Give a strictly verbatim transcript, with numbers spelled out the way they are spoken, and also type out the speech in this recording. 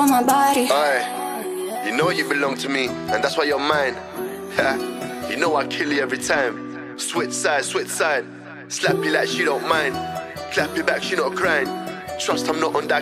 on my body. Aye, you know you belong to me, and that's why you're mine. You know I kill you every time. Switch side, switch side. Slap you like she don't mind. Clap you back, she not crying. Trust I'm not on that